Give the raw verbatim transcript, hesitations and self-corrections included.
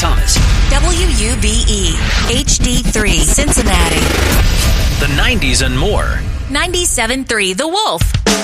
Thomas. W U B E H D three Cincinnati. The nineties and more. ninety-seven point three The Wolf.